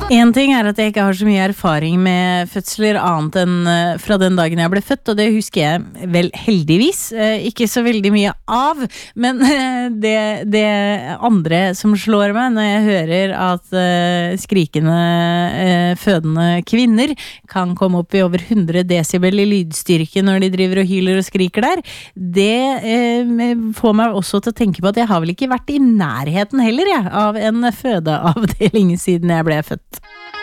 En ting at jeg ikke har så mye erfaring med fødsler annet enn fra den dagen jeg ble født, og det husker jeg vel heldigvis ikke så veldig mye av, men det andre som slår meg når jeg hører at skrikende fødende kvinner kan komme opp i over 100 decibel i lydstyrke når de driver og hyler og skriker der, det får meg også til å tenke på at jeg har vel ikke vært i nærheten heller av en fødeavdeling siden jeg ble født.